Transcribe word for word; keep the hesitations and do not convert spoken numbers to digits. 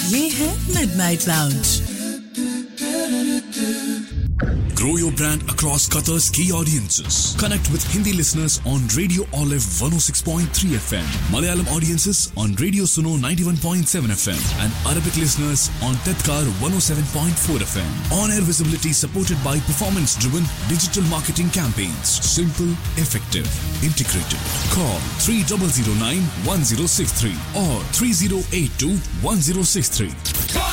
ये है midnight lounge. Grow your brand across Qatar's key audiences. Connect with Hindi listeners on Radio Olive one oh six point three F M, Malayalam audiences on Radio Suno ninety-one point seven F M, and Arabic listeners on Tedkar one oh seven point four F M. On-air visibility supported by performance-driven digital marketing campaigns. Simple, effective, integrated. Call three zero zero nine one zero six three or three zero eight two one zero six three.